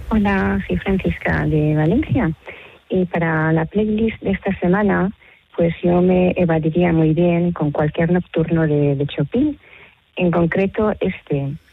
Hola, soy Francisca de Valencia. Y para la playlist de esta semana, pues yo me evadiría muy bien con cualquier nocturno de Chopin. En concreto,